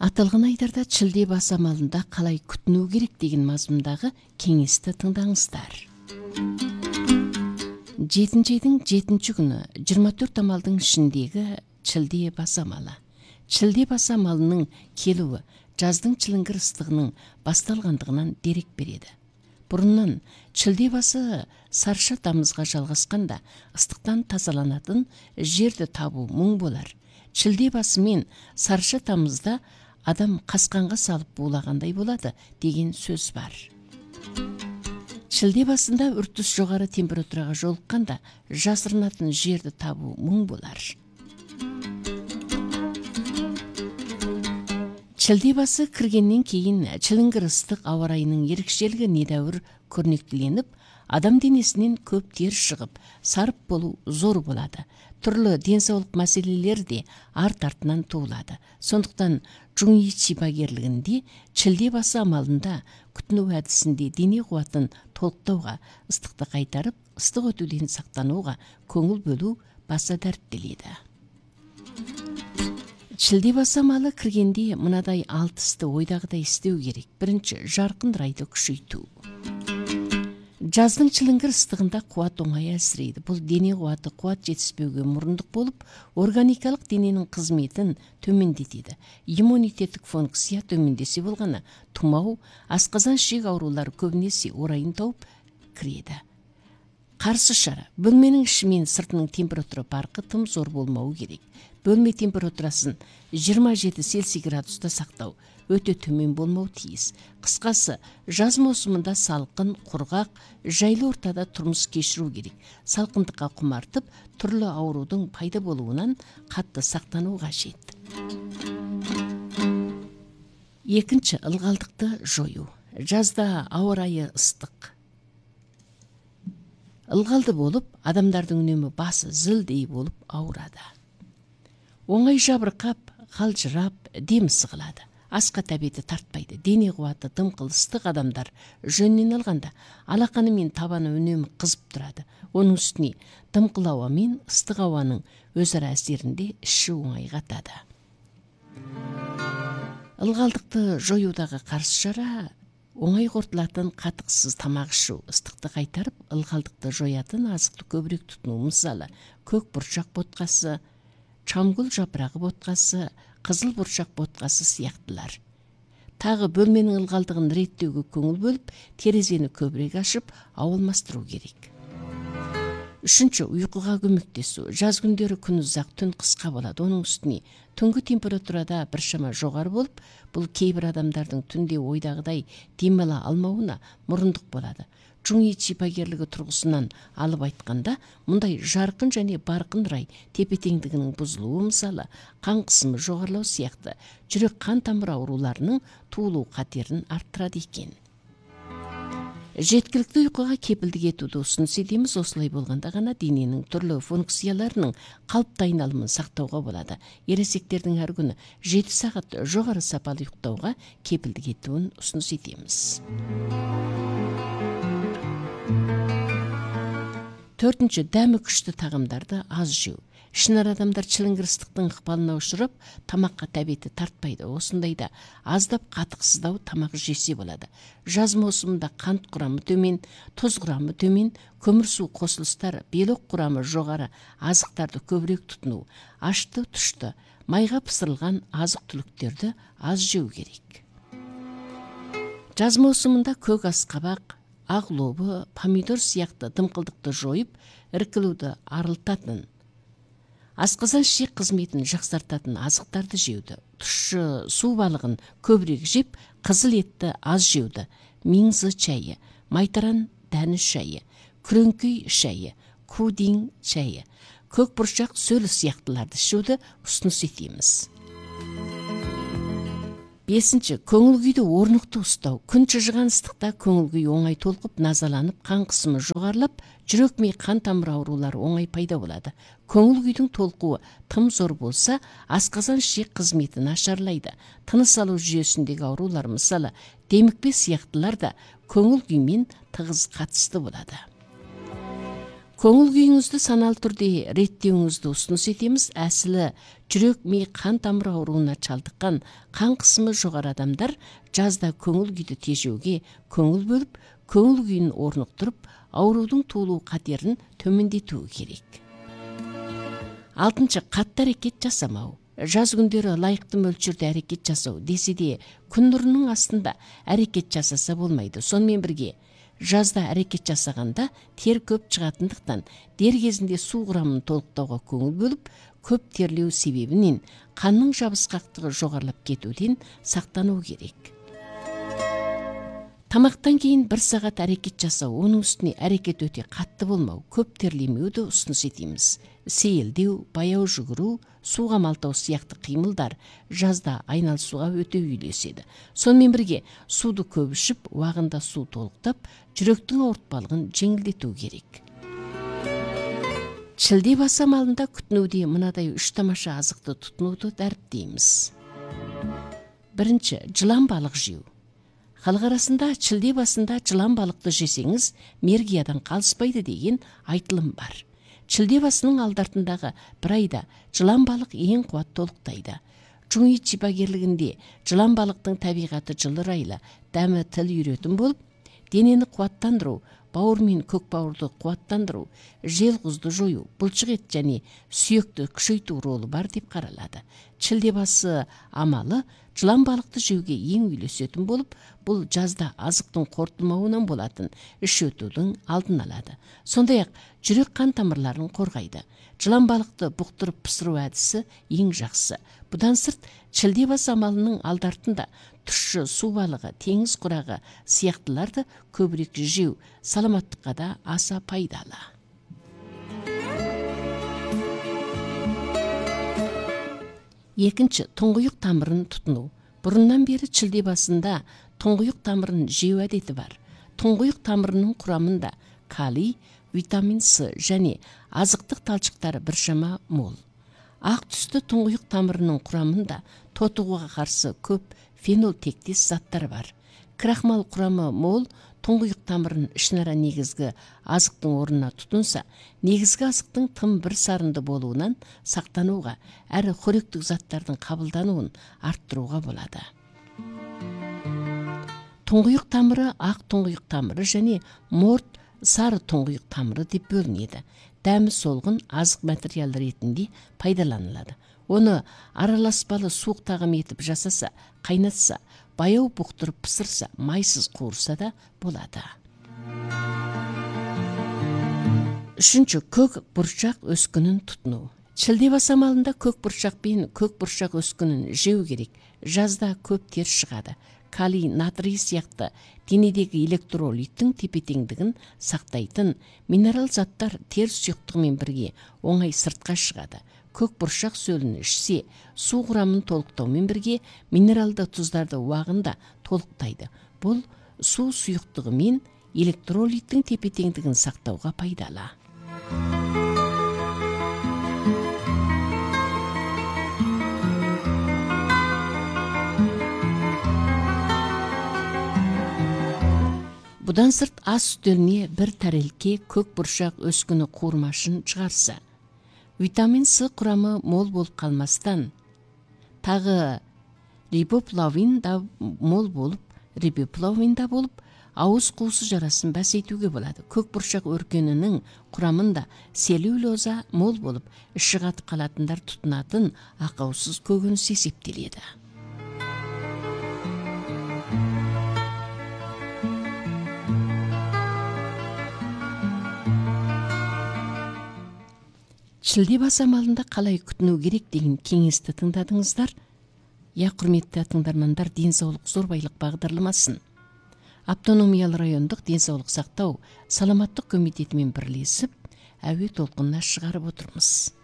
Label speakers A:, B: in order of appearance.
A: Аталған айдарда чилде бас амалында қалай күтіну керек деген мазмұндағы кеңесті тыңдаңыздар. 7-айдың 7-ші күні 24 амалдың ішіндегі чилде бас амалы. Чилде бас амалының келуі жаздың чіліңгір ыстығының басталғандығынан дерек береді. Бұрыннан чилде басы сарша тамызға жалғасқанда ыстықтан тазаланатын жерді табу мұң болар. Чилде басы мен сарша тамызда адам қасқанға салып булағандай болады деген сөз бар. Чилде басында үртіс жоғары температураға жолыққанда жасырынатын жерді табу мұң болар. Чилде басы кіргеннен кейін чіліңгір ыстық ауа райының ерекшелігі недәуір көрнектіленіп, адам денесінен көп тер шығып, сарып болу зор болады. Түрлі денсаулық мәселелер де арт-артынан туылады. Сондықтан Чжуньи шипагерлігінде чилде басы амалында күтіну әдісінде дене қуатын толықтауға, ыстықты қайтарып, ыстық өтуден сақтануға көңіл бөлу баса дәріптеледі. Чилде басы амалы кіргенде мынадай 6 істі ойдағыдай істеу керек. Бірінші, жарқын райды күшейту. Жаздың чіліңгір ыстығында қуат оңай әлсірейді. Бұл дене қуаты қуат жетіспеуге мұрындық болып, органикалық дененің қызметін төмендетеді. Иммунитеттік функция төмендесе болғаны, тұмау, асқазан ішек аурулары көбінесе орайын тауып кіреді. Қарсы шара. Бөлменің іші мен сыртының температура парқы тым зор болмауы керек. Бөлме температурасын 27 Цельсий градуста сақтау өте төмен болмау тиіс. Қысқасы, жаз маусымында салқын, құрғақ, жайлы ортада тұрмыс кешіру керек. Салқындыққа құмартып, түрлі аурудың пайда болуынан қатты сақтану қажет. Екінші, ылғалдықты жою. Жазда ауа райы ыстық, ылғалды болып, адамдардың үнемі басы зілдей болып ауырады. Оңай жабырқап, қалжырап, дем сығылады. Асқа тәбеті тартпайды. Дене қуаты дымқыл ыстық адамдар жөннен алғанда алақаны мен табаны үнемі қызып тұрады. Оның үстіне дымқыл ауа мен ыстық ауаның өзара әсерінде іші оңай қатады. Ылғалдықты жоюдағы қарсы шара оңай қорытылатын қатықсыз тамақ ішу, ыстықты қайтарып, ылғалдықты жоятын азықты көбірек тұтыну. Мысалы, көк бұршақ ботқасы, чамгүл жапырағы ботқасы, қызыл бұршақ ботқасы сияқтылар. Тағы бөлменің ылғалдығын реттеуге көңіл бөліп, терезені көбірек ашып, ауылмастыру керек. Үшінші, ұйқыға көмектесу. Жаз күндері күн ұзақ, түн қысқа болады. Оның үстіне түнгі температурада біршама жоғары болып, бұл кейбір адамдардың түнде ойдағыдай демала алмауына мұрындық болады. Чжуньи шипагерлігі тұрғысынан алып айтқанда, мұндай жарқын және барқын рай тепе-теңдігінің бұзылуы, мысалы, қан қысымы жоғарылау сияқты жүрек қан тамыр ауруларының туылу қатерін арттырады екен. Жеткілікті ұйқыға кепілдік етуді ұсыныс етеміз. Осылай болғанда ғана дененің түрлі функцияларының қалыпты айналымын сақтауға болады. Ересектердің әр күні 7 сағат жоғары сапалы ұйықтауға кепілдік етуін ұсыныс етеміз. Төртінші, дәмі күшті тағамдарды аз жеу. Ішінар адамдар чіліңгір ыстықтың ықпалына ұшырап, тамаққа тәбеті тартпайды. Осындайда аздап қатықсыздау тамақ жесе болады. Жаз маусымында қант құрамы төмен, тұз құрамы төмен, көмірсу қосылыстары, белок құрамы жоғары азықтарды көбірек тұтыну, ашты, тұшты, майға пысырылған азық-түліктерді аз жеу керек. Жаз маусымында көк асқабақ, ақ лобы, помидор сияқты дымқылдықты жойып, іркілуді арылтатын, асқазан ішек қызметін жақсартатын азықтарды жеуді, тұщы су балығын көбірек жеп, қызыл етті аз жеуді, минзы шайы, майтаран дәні шайы, күреңкүй шайы, кудин шайы, көк бұршақ сөлі сияқтыларды ішуді ұсыныс етеміз. Бесінші, көңіл күйді орнықты ұстау. Күн шыжыған ыстықта көңіл күй оңай толқып, назаланып, қан қысымы жоғарылап, жүрек ми қан тамыр аурулары оңай пайда болады. Көңіл күйдің толқуы тым зор болса, асқазан ішек қызметін нашарлайды. Тыныс алу жүйесіндегі аурулар, мысалы, демікпе сияқтылар да көңіл күймен тығыз қатысты болады. Көңіл күйіңізді саналы түрде реттеуіңізді ұсыныс етеміз. Әсілі жүрек, ми, қан тамыры ауруына шалдыққан қан қысымы жоғары адамдар жазда көңіл күйді тежеуге көңіл бөліп, көңіл күйін орнықтырып, аурудың туылу қатерін төмендетуі керек. 6. Қатты әрекет жасамау. Жаз күндері лайықты мөлшерде әрекет жасау десе де, күн нұрының астында әрекет жасаса болмайды. Сонымен бірге, жазда әрекет жасағанда тер көп шығатындықтан дер кезінде су құрамын толықтауға көңіл бөліп, көп терлеу себебінен қанның жабысқақтығы жоғарылап кетуден сақтану керек. Тамақтан кейін 1 сағат әрекет жасау, оның үстіне әрекет өте қатты болмау, көп терлемеуді ұсыныс етеміз. Сейілдеу, баяу жүгіру, суға малтау сияқты қимылдар жазда айналысуға өте үйлеседі. Сонымен бірге, суды көп ішіп, уағында су толықтап, жүректің ауыртпалығын жеңілдету керек. Шілде басы амалында күтінуде мынадай 3 тамаша азықты тұтынуды дәріптейміз. 1. Жылан балық жеу. Халық арасында шілде басында жылан балықты жесеңіз, мергиядан қалыспайды деген айтылым бар. Шілде басының алдартындағы 1 айда жылан балық ең қуат толықтайды. Жуңи шипагерлігінде жылан балықтың табиғаты жылы райлы, дәмі тіл үйретін болып, денені қуаттандыру, бауыр мен көк бауырды қуаттандыру, жел құзды жою, бұлшық ет және сүйекті күшейту ролы бар деп қаралады. Шілде басы амалы жылан балықты жеуге ең үйлесетін болып, бұл жазда азықтың қорытылмауынан болатын іш өтудің алдын алады. Сондай-ақ жүрек қан тамырларын қорғайды. Жылан балықты бұқтырып пісіру әдісі ең жақсы. Бұдан сырт, шілде басы амалының алдартында тұщы су балығы, теңіз құрағы сияқтыларды көбірек жеу саламаттыққа да аса пайдалы. 2. Тұңғиық тамырын тұтыну. Бұрыннан бері шілде басында тұңғиық тамырын жеу әдеті бар. Тұңғиық тамырының құрамында калий, витамин С және азықтық талшықтары біршама мол. Ақ түсті тұңғиық тамырының құрамында тотығуға қарсы көп фенол тектес заттар бар. Крахмал құрамы мол тұңғиық тамырын ішінара негізгі азықтың орнына тұтынса, негізгі азықтың тым бір сарынды болуынан сақтануға, әрі қоректік заттардың қабылдануын арттыруға болады. Тұңғиық тамыры ақ тұңғиық тамыры және морт сары тұңғиық тамыры деп бөлінеді. Дәмі солғын азық материал ретінде пайдаланылады. Оны араласпалы суық тағам етіп жасаса, қайнатса, баяу бұқтырып пісірсе, майсыз қуырса да болады. 3. Көк бұршақ өскінін тұтыну. Шілде басы амалында көк бұршақ пен көк бұршақ өскінін жеу керек. Жазда көп тер шығады. Калий, натрий сияқты денедегі электролиттің тепе-теңдігін сақтайтын минерал заттар тер сұйықтығымен бірге оңай сыртқа шығады. Көк бұршақ сөлін ішсе, су құрамын толықтаумен бірге минералды тұздарды уағында толықтайды. Бұл су сұйықтығы мен электролиттің тепе-теңдігін сақтауға пайдалы. Бұдан сырт ас үстеліне 1 тәрелке көк бұршақ өскіні қуырмашын шығарса, витамин С құрамы мол болып қалмастан, тағы рибофлавин да мол болып, ауыз қуысы жарасын бәсейтуге болады. Көк бұршақ өркенінің құрамында целлюлоза мол болып, іші қатып қалатындар тұтынатын ақаусыз көкөніс есептеледі. Шілде басы амалында қалай күтіну керек деген кеңесті тыңдадыңыздар. Құрметті тыңдармандар, денсаулық зор байлық бағдарламасын автономиялы райондық денсаулық сақтау саламаттық комитетімен бірлесіп әуе толқынына шығарып отырмыз.